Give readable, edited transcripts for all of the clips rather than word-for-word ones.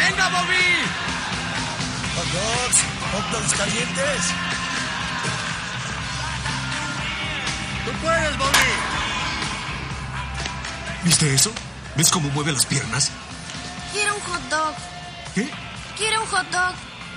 ¡Venga, Bobby! Hot dogs calientes. ¡Tú puedes, Bobby! ¿Viste eso? ¿Ves cómo mueve las piernas? Quiero un hot dog. ¿Qué? Quiero un hot dog.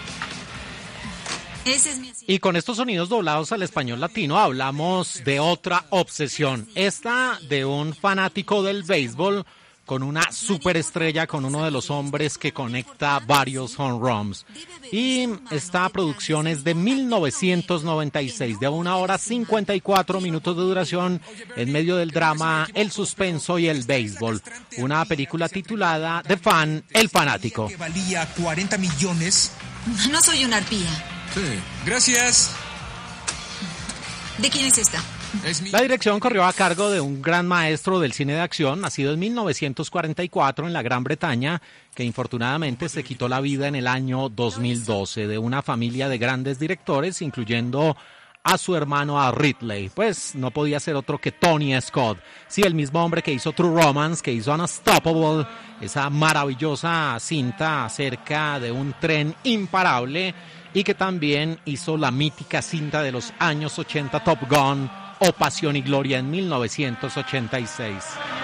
Ese es mi asiento. Y con estos sonidos doblados al español latino hablamos de otra obsesión. Esta de un fanático del béisbol con una superestrella, con uno de los hombres que conecta varios home runs. Y esta producción es de 1996, de 1 hora 54 minutos de duración, en medio del drama, el suspenso y el béisbol. Una película titulada The Fan, El Fanático. Que valía 40 millones. No soy una arpía. Sí. Gracias. ¿De quién es esta? La dirección corrió a cargo de un gran maestro del cine de acción, nacido en 1944 en la Gran Bretaña, que infortunadamente se quitó la vida en el año 2012, de una familia de grandes directores, incluyendo a su hermano, a Ridley. Pues no podía ser otro que Tony Scott. Sí, el mismo hombre que hizo True Romance, que hizo Unstoppable, esa maravillosa cinta acerca de un tren imparable, y que también hizo la mítica cinta de los años 80, Top Gun, o Pasión y Gloria, en 1986.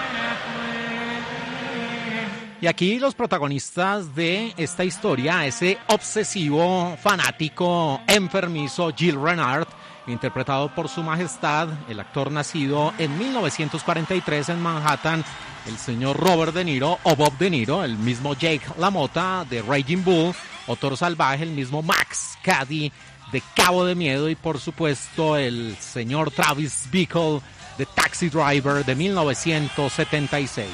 Y aquí los protagonistas de esta historia, ese obsesivo, fanático, enfermizo Gilles Renard, interpretado por Su Majestad, el actor nacido en 1943 en Manhattan, el señor Robert De Niro, o Bob De Niro, el mismo Jake LaMotta de Raging Bull, o Toro Salvaje, el mismo Max Cady de Cabo de Miedo, y por supuesto el señor Travis Bickle de Taxi Driver de 1976.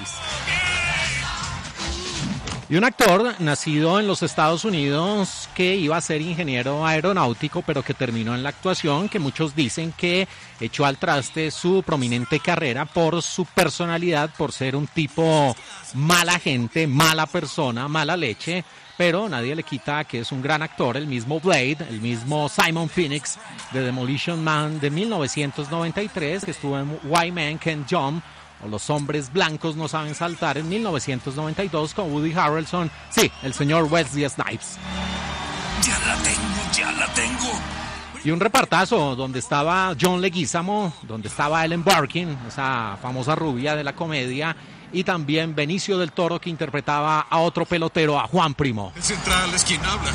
Y un actor nacido en los Estados Unidos que iba a ser ingeniero aeronáutico, pero que terminó en la actuación, que muchos dicen que echó al traste su prominente carrera por su personalidad, por ser un tipo mala gente, mala persona, mala leche, pero nadie le quita que es un gran actor, el mismo Blade, el mismo Simon Phoenix de Demolition Man de 1993, que estuvo en White Man Can't Jump, o Los Hombres Blancos No Saben Saltar en 1992 con Woody Harrelson, sí, el señor Wesley Snipes. Ya la tengo. Y un repartazo donde estaba John Leguizamo, donde estaba Ellen Barkin, esa famosa rubia de la comedia, y también Benicio del Toro, que interpretaba a otro pelotero, a Juan Primo. El central es quien habla.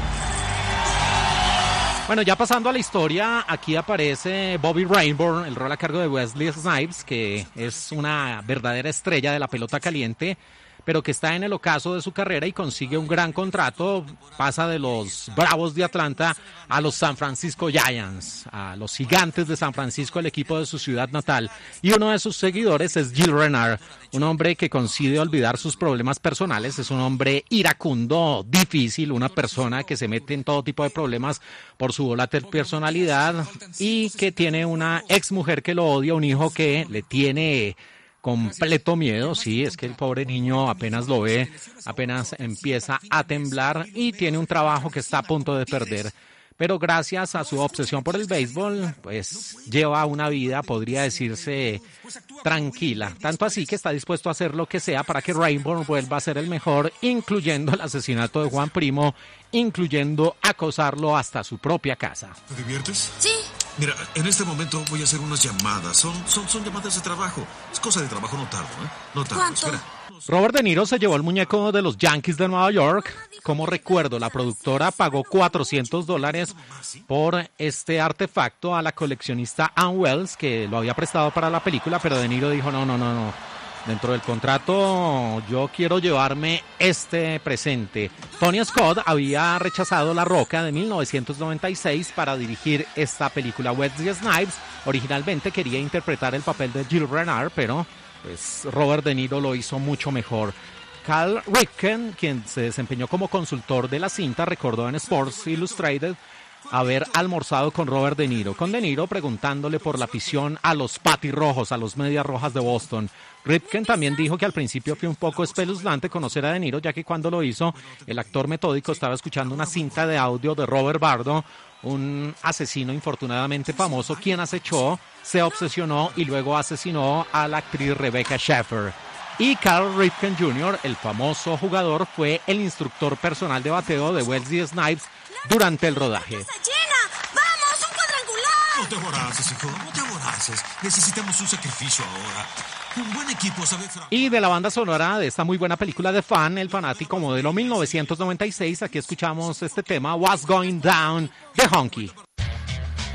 Bueno, ya pasando a la historia, aquí aparece Bobby Rainbow, el rol a cargo de Wesley Snipes, que es una verdadera estrella de la pelota caliente, pero que está en el ocaso de su carrera y consigue un gran contrato. Pasa de los Bravos de Atlanta a los San Francisco Giants, a los Gigantes de San Francisco, el equipo de su ciudad natal. Y uno de sus seguidores es Gilles Renard, un hombre que consigue olvidar sus problemas personales. Es un hombre iracundo, difícil, una persona que se mete en todo tipo de problemas por su volátil personalidad y que tiene una ex mujer que lo odia, un hijo que le tiene completo miedo. Sí, es que el pobre niño apenas lo ve, apenas empieza a temblar, y tiene un trabajo que está a punto de perder. Pero gracias a su obsesión por el béisbol, pues lleva una vida, podría decirse, tranquila. Tanto así que está dispuesto a hacer lo que sea para que Rainbow vuelva a ser el mejor, incluyendo el asesinato de Juan Primo, incluyendo acosarlo hasta su propia casa. ¿Te diviertes? Sí. Mira, en este momento voy a hacer unas llamadas. Son llamadas de trabajo. Es cosa de trabajo, no tardo, ¿eh? No tardo. ¿Cuánto? Espera. Robert De Niro se llevó el muñeco de los Yankees de Nueva York. Como recuerdo, la productora pagó $400 por este artefacto a la coleccionista Ann Wells, que lo había prestado para la película, pero De Niro dijo, no. Dentro del contrato yo quiero llevarme este presente. Tony Scott había rechazado La Roca de 1996 para dirigir esta película. Wesley Snipes originalmente quería interpretar el papel de Gilles Renard, pero pues Robert De Niro lo hizo mucho mejor. Cal Ripken, quien se desempeñó como consultor de la cinta, recordó en Sports Illustrated haber almorzado con Robert De Niro, preguntándole por la afición a los patirrojos, a los medias rojas de Boston. Ripken también dijo que al principio fue un poco espeluznante conocer a De Niro, ya que cuando lo hizo, el actor metódico estaba escuchando una cinta de audio de Robert Bardo, un asesino infortunadamente famoso, quien acechó, se obsesionó y luego asesinó a la actriz Rebecca Schaeffer. Y Carl Ripken Jr., el famoso jugador, fue el instructor personal de bateo de Wesley Snipes durante el rodaje. ¡Casa llena! ¡Vamos, un cuadrangular! No te aboraces, hijo, no te aboraces. Necesitamos un sacrificio ahora. Un buen equipo sabe... Y de la banda sonora de esta muy buena película de Fan, El Fanático, modelo 1996, aquí escuchamos este tema, What's Going Down, de Honky.